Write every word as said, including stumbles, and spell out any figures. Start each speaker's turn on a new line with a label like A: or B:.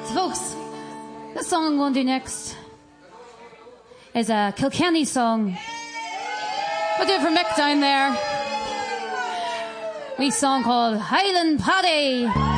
A: So folks, the song I'm going to do next is a Kilkenny song. We'll do it for Mick down there. Wee song called Highland Paddy.